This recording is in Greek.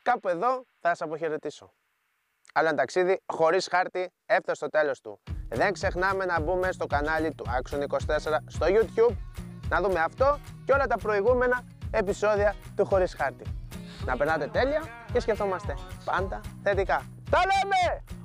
Κάπου εδώ θα σας αποχαιρετήσω. Άλλο ένα ταξίδι χωρίς χάρτη έφτασε στο τέλος του. Δεν ξεχνάμε να μπούμε στο κανάλι του Action 24 στο YouTube, να δούμε αυτό και όλα τα προηγούμενα επεισόδια του χωρίς χάρτη. Να περνάτε τέλεια και σκεφτόμαστε πάντα θετικά. Τα λέμε!